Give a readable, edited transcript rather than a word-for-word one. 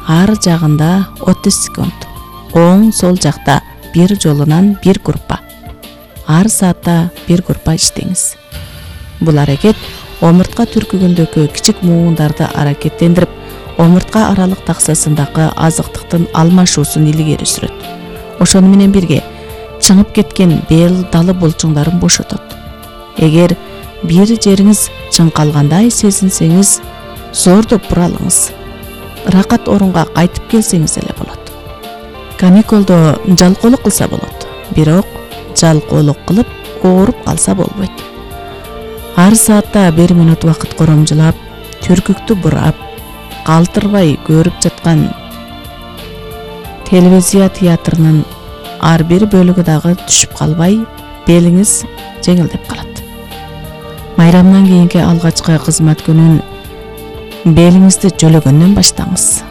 ар жагында 30 секунд, оң сол жакта бир жолунан бир группа, ар саатта бир группа иштеңиз. Бул аракет омуртка түркүгүндөгү кичик муундарды аракеттендирип, омуртка аралык таксасындагы азыктыктын алмашуусун илгери сүрөт. Ошону менен бирге чыңып кеткен бел далы булчуңдарын бошотот. Эгер бир жериңиз чыңкалгандай сезинсеңиз, зордоп буралыңыз. Ракат орунга кайтып келсеңиз эле болот. Каникулдо жалкоолук кылса болот, бирок жалкоолук кылып ооруп калса болбойт. Ар саатта 1 минут вакыт коромжулап, түркүктү бурап, калтырбай көрүп жаткан телевизия театрынын ар бир бөлүгү дагы түшүп калбай, белиңиз жеңилдеп калат. Майрамдан кийинки алгачкы кызмат күнүн белиңизди жөлөгөндөн баштаңыз.